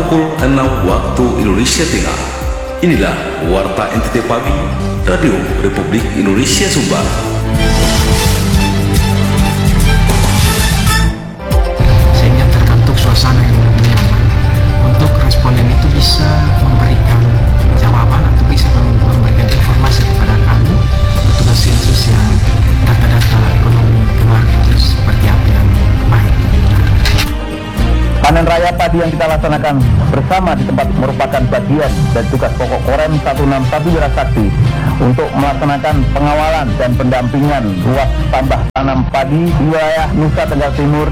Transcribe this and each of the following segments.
pukul 6 waktu Indonesia Tengah. Inilah Warta NTT Pagi, Radio Republik Indonesia Sumbar. Sehingga terbentuk suasana yang lebih nyaman untuk responden itu bisa memberikan jawaban atau bisa memberikan informasi kepada kami petugas sensus yang data-data ekonomi keluarga itu seperti apa yang baik. Panen raya padi yang kita laksanakan bersama di tempat merupakan bagian dan tugas pokok Korem 161 Wirasakti untuk melaksanakan pengawalan dan pendampingan luas tambah tanam padi di wilayah Nusa Tenggara Timur.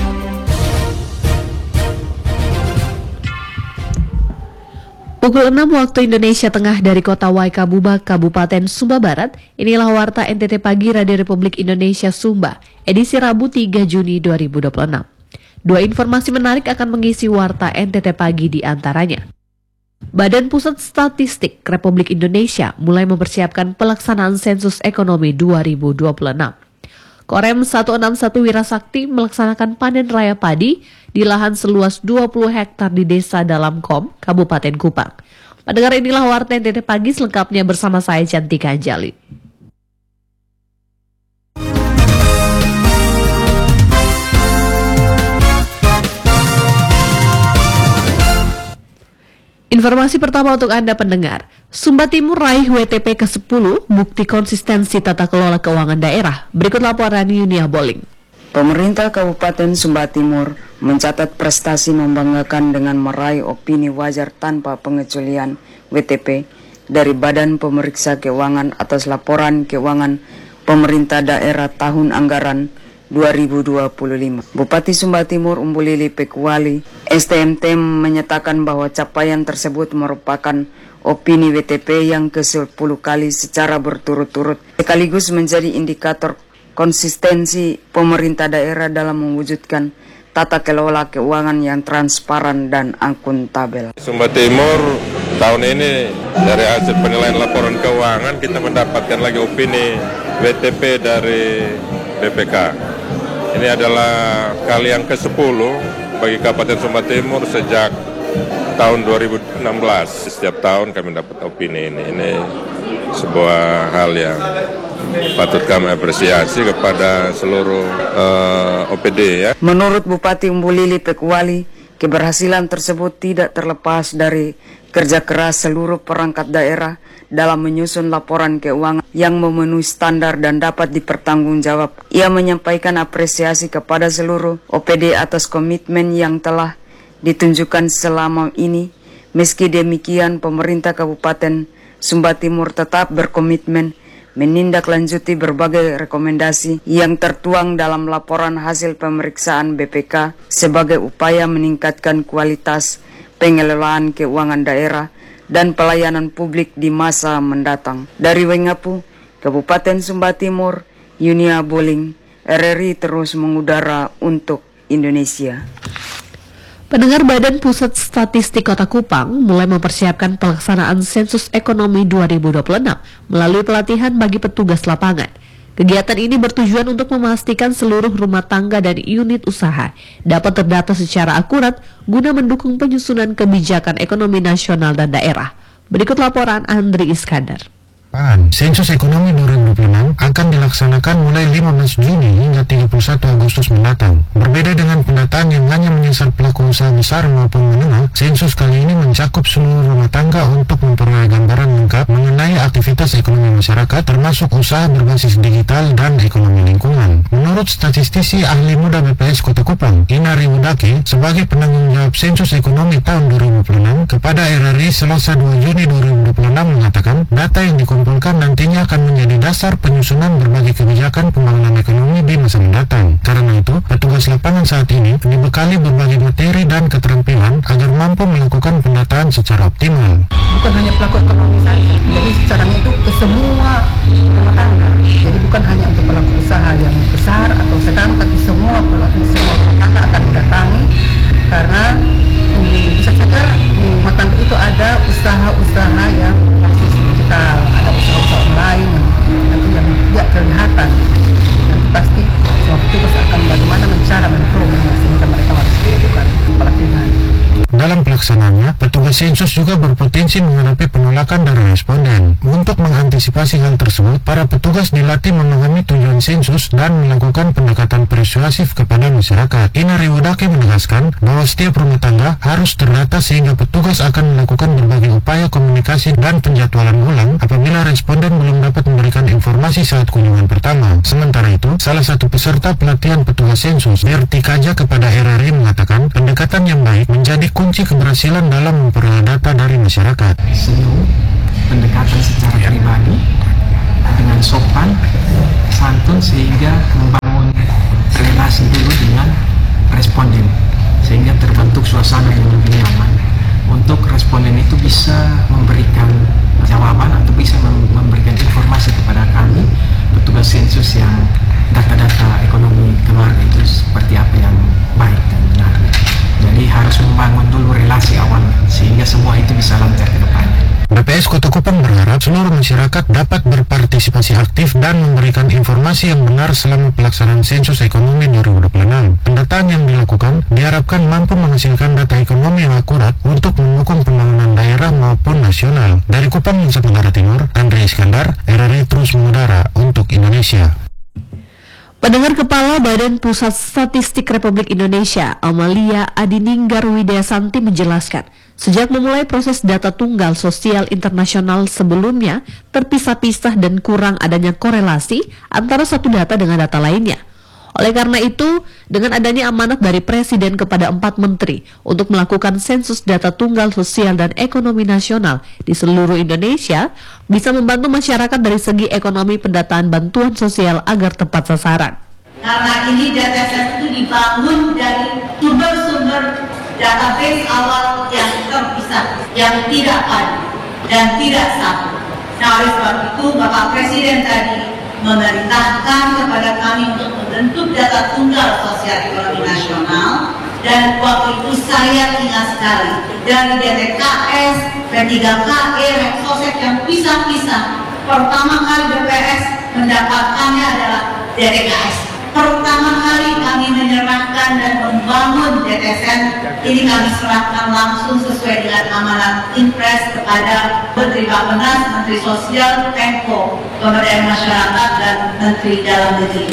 Pukul 6 waktu Indonesia Tengah dari kota Waikabubak, Kabupaten Sumba Barat, inilah Warta NTT Pagi Radio Republik Indonesia Sumba, edisi Rabu 3 Juni 2026. Dua informasi menarik akan mengisi Warta NTT Pagi di antaranya. Badan Pusat Statistik Republik Indonesia mulai mempersiapkan pelaksanaan sensus ekonomi 2026. Korem 161 Wirasakti melaksanakan panen raya padi di lahan seluas 20 hektar di Desa Dalam Kom, Kabupaten Kupang. Pendengar, inilah Warta NTT Pagi selengkapnya bersama saya Cantika Anjali. Informasi pertama untuk Anda pendengar, Sumba Timur raih WTP ke-10, bukti konsistensi tata kelola keuangan daerah. Berikut laporan Yunia Boling. Pemerintah Kabupaten Sumba Timur mencatat prestasi membanggakan dengan meraih opini wajar tanpa pengecualian WTP dari Badan Pemeriksa Keuangan atas laporan keuangan pemerintah daerah tahun anggaran 2025. Bupati Sumba Timur Umbulili Pekuali STMT menyatakan bahwa capaian tersebut merupakan opini WTP yang ke-10 kali secara berturut-turut, sekaligus menjadi indikator konsistensi pemerintah daerah dalam mewujudkan tata kelola keuangan yang transparan dan akuntabel. Sumba Timur tahun ini dari hasil penilaian laporan keuangan kita mendapatkan lagi opini WTP dari BPK. Ini adalah kali yang ke-10 bagi Kabupaten Sumba Timur sejak tahun 2016. Setiap tahun kami dapat opini ini. Ini sebuah hal yang patut kami apresiasi kepada seluruh OPD ya. Menurut Bupati Umbulili Pekuali, keberhasilan tersebut tidak terlepas dari kerja keras seluruh perangkat daerah dalam menyusun laporan keuangan yang memenuhi standar dan dapat dipertanggungjawab. Ia menyampaikan apresiasi kepada seluruh OPD atas komitmen yang telah ditunjukkan selama ini. Meski demikian, pemerintah Kabupaten Sumba Timur tetap berkomitmen menindaklanjuti berbagai rekomendasi yang tertuang dalam laporan hasil pemeriksaan BPK sebagai upaya meningkatkan kualitas pengelolaan keuangan daerah dan pelayanan publik di masa mendatang. Dari Wengapu, Kabupaten Sumba Timur, Yunia Boling, RRI terus mengudara untuk Indonesia. Pendengar, Badan Pusat Statistik Kota Kupang mulai mempersiapkan pelaksanaan sensus ekonomi 2026 melalui pelatihan bagi petugas lapangan. Kegiatan ini bertujuan untuk memastikan seluruh rumah tangga dan unit usaha dapat terdata secara akurat guna mendukung penyusunan kebijakan ekonomi nasional dan daerah. Berikut laporan Andri Iskandar. Sensus ekonomi 2026 akan dilaksanakan mulai 15 Juni hingga 31 Agustus mendatang. Berbeda dengan pendataan yang hanya menyasar pelaku usaha besar maupun menengah, sensus kali ini mencakup seluruh rumah tangga untuk memperoleh gambaran lengkap mengenai aktivitas ekonomi masyarakat, termasuk usaha berbasis digital dan ekonomi lingkungan. Menurut statistisi ahli muda BPS Kota Kupang, Inari Udaki, sebagai penanggung jawab sensus ekonomi tahun 2026 kepada RRI Selasa 2 Juni 2026 mengatakan, data yang dikumpulkan nantinya akan menjadi dasar penyusunan berbagai kebijakan pembangunan ekonomi di masa mendatang. Karena itu, petugas lapangan saat ini dibekali berbagai materi dan keterampilan agar mampu melakukan pendataan secara optimal. Bukan hanya pelaku ekonomi saja, jadi caranya itu ke semua rumah tangga. Jadi bukan hanya untuk pelaku usaha yang besar atau sedang, tapi semua pelaku usaha rumah tangga akan didatangi karena bisa saja rumah tangga itu ada usaha-usaha yang basis digital, ada usaha-usaha lain yang tidak kelihatan. Nanti pasti semua petugas akan bagaimana cara menimprove sehingga mereka harus melakukan pelatihan. Dalam pelaksanaan pelaksananya, petugas sensus juga berpotensi menghadapi penolakan dari responden. Untuk mengantisipasi hal tersebut, para petugas dilatih memahami tujuan sensus dan melakukan pendekatan persuasif kepada masyarakat. Ina Riwodake menegaskan bahwa setiap rumah tangga harus terdata sehingga petugas akan melakukan berbagai upaya komunikasi dan penjadwalan ulang apabila responden belum dapat memberikan informasi saat kunjungan pertama. Sementara itu, salah satu peserta pelatihan petugas sensus, Berti Kaja, kepada RRI mengatakan pendekatan yang baik menjadi kunci keberhasilan dalam memperoleh data dari masyarakat. Senyum, pendekatan secara pribadi dengan sopan, santun sehingga membangun relasi dulu dengan responden sehingga terbentuk suasana yang lebih nyaman untuk responden itu bisa memberikan jawaban atau bisa memberikan informasi kepada kami petugas sensus yang data-data ekonomi keluarga itu seperti apa yang baik dan benar. Jadi harus membangun dulu relasi awal sehingga semua itu bisa lancar ke depannya. BPS Kota Kupang berharap seluruh masyarakat dapat berpartisipasi aktif dan memberikan informasi yang benar selama pelaksanaan sensus ekonomi 2026. Pendataan yang dilakukan diharapkan mampu menghasilkan data ekonomi yang akurat untuk mendukung pembangunan daerah maupun nasional. Dari Kupang, Nusa Tenggara Timur, Andre Iskandar, RRI terus mengudara untuk Indonesia. Pendengar, Kepala Badan Pusat Statistik Republik Indonesia, Amalia Adininggar Widiasanti menjelaskan, sejak memulai proses data tunggal sosial internasional sebelumnya, terpisah-pisah dan kurang adanya korelasi antara satu data dengan data lainnya. Oleh karena itu, dengan adanya amanat dari Presiden kepada 4 menteri untuk melakukan sensus data tunggal sosial dan ekonomi nasional di seluruh Indonesia, bisa membantu masyarakat dari segi ekonomi pendataan bantuan sosial agar tepat sasaran. Karena ini data itu dibangun dari sumber-sumber database awal yang terpisah, yang tidak padu dan tidak satu. Nah, oleh sebab itu, Bapak Presiden tadi memerintahkan kepada kami untuk membentuk data tunggal sosial ekonomi nasional, dan waktu itu saya ingat sekali dari DTKS, P3KE, Reksosek yang pisah-pisah. Pertama kali BPS mendapatkannya adalah DTKS. Pertama kali kami menyerahkan dan membangun DTSN, ini kami serahkan langsung sesuai dengan amanat Impres kepada Menteri Bappenas, Menteri Sosial, Menko Pemberdayaan Masyarakat, dan Menteri Dalam Negeri.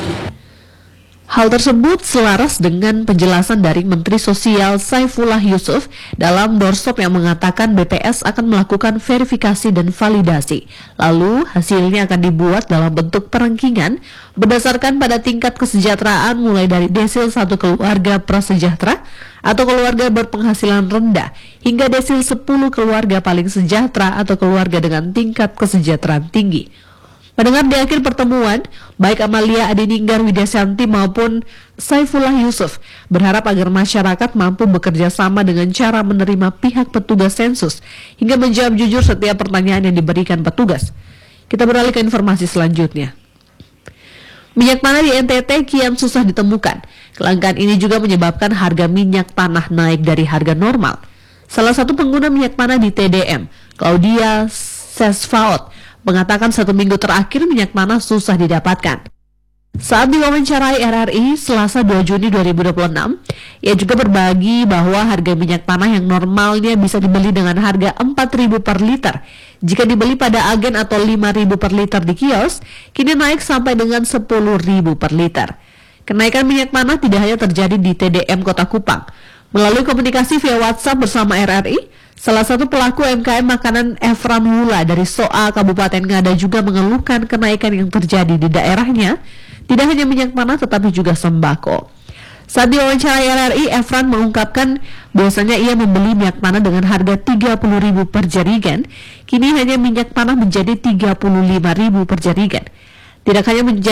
Hal tersebut selaras dengan penjelasan dari Menteri Sosial Saifullah Yusuf dalam doorstop yang mengatakan BPS akan melakukan verifikasi dan validasi. Lalu hasilnya akan dibuat dalam bentuk perengkingan berdasarkan pada tingkat kesejahteraan mulai dari desil 1 keluarga prasejahtera atau keluarga berpenghasilan rendah hingga desil 10 keluarga paling sejahtera atau keluarga dengan tingkat kesejahteraan tinggi. Pendengar, di akhir pertemuan, baik Amalia Adininggar Widiasanti maupun Saifullah Yusuf berharap agar masyarakat mampu bekerja sama dengan cara menerima pihak petugas sensus hingga menjawab jujur setiap pertanyaan yang diberikan petugas. Kita beralih ke informasi selanjutnya. Minyak tanah di NTT kian susah ditemukan. Kelangkaan ini juga menyebabkan harga minyak tanah naik dari harga normal. Salah satu pengguna minyak tanah di TDM, Claudia Sesvaot, mengatakan 1 minggu terakhir minyak tanah susah didapatkan. Saat diwawancarai RRI Selasa 2 Juni 2026, ia juga berbagi bahwa harga minyak tanah yang normalnya bisa dibeli dengan harga 4.000 per liter. Jika dibeli pada agen atau 5.000 per liter di kios, kini naik sampai dengan 10.000 per liter. Kenaikan minyak tanah tidak hanya terjadi di TDM Kota Kupang. Melalui komunikasi via WhatsApp bersama RRI, salah satu pelaku UMKM makanan Efran Wula dari Soa, Kabupaten Ngada juga mengeluhkan kenaikan yang terjadi di daerahnya, tidak hanya minyak tanah tetapi juga sembako. Saat diwawancarai RRI, Efran mengungkapkan biasanya ia membeli minyak tanah dengan harga 30.000 per jerigen, kini hanya minyak tanah menjadi 35.000 per jerigen. Tidak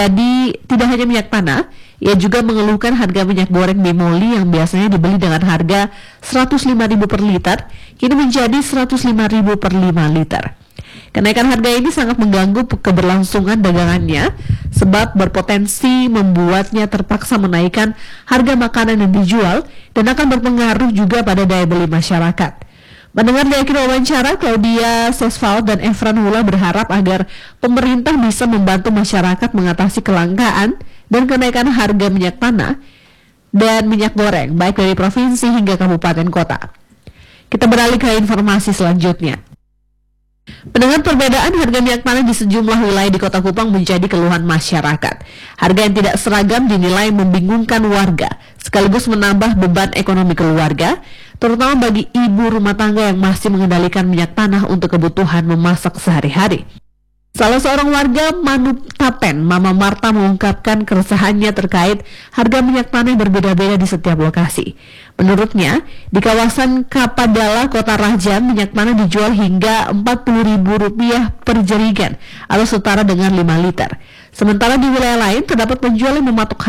hanya minyak tanah, ia juga mengeluhkan harga minyak goreng bimoli yang biasanya dibeli dengan harga 105.000 per liter, kini menjadi 105.000 per 5 liter. Kenaikan harga ini sangat mengganggu keberlangsungan dagangannya, sebab berpotensi membuatnya terpaksa menaikkan harga makanan yang dijual dan akan berpengaruh juga pada daya beli masyarakat. Mendengar di akhir wawancara, Claudia Sesvaot dan Efran Wula berharap agar pemerintah bisa membantu masyarakat mengatasi kelangkaan dan kenaikan harga minyak tanah dan minyak goreng, baik dari provinsi hingga kabupaten kota. Kita beralih ke informasi selanjutnya. Mendengar perbedaan harga minyak tanah di sejumlah wilayah di Kota Kupang menjadi keluhan masyarakat. Harga yang tidak seragam dinilai membingungkan warga, sekaligus menambah beban ekonomi keluarga, terutama bagi ibu rumah tangga yang masih mengendalikan minyak tanah untuk kebutuhan memasak sehari-hari. Salah seorang warga Manutapen, Mama Marta, mengungkapkan keresahannya terkait harga minyak tanah yang berbeda-beda di setiap lokasi. Menurutnya, di kawasan Kapadala, Kota Raja, minyak tanah dijual hingga Rp40.000 per jerigen atau setara dengan 5 liter. Sementara di wilayah lain terdapat penjual yang mematok